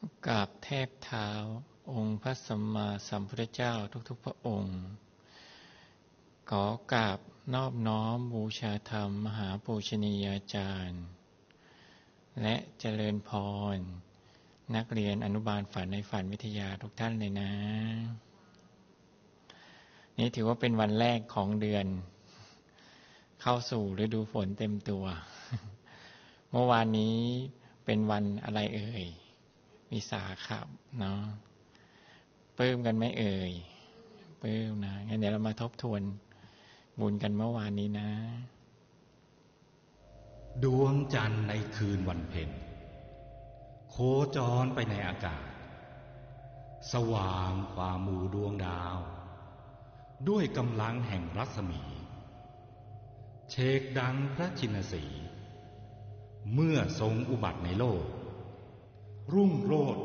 กราบแทบเท้าองค์พระสัมมาสัมพุทธเจ้าทุกๆพระองค์ขอกราบนอบน้อมบูชาธรรมมหาปูชนียาจารย์และเจริญพรนักเรียนอนุบาลฝันในฝันวิทยาทุกท่านเลยนะนี่ถือว่าเป็นวันแรกของเดือนเข้าสู่ฤดูฝนเต็มตัวเมื่อวานนี้เป็นวันอะไรเอ่ยวิสาขะเนาะปลื้มกันไหมเอ่ยปลื้มนะงั้นเดี๋ยวเรามาทบทวนบุญกันเมื่อวานนี้นะดวงจันทร์ในคืนวันเพ็ญโคจรไปในอากาศสว่างฝ่าหมู่ดวงดาวด้วยกำลังแห่งรัศมีเชกดังพระชินสีห์เมื่อทรงอุบัติในโลกรุ่งโรจน์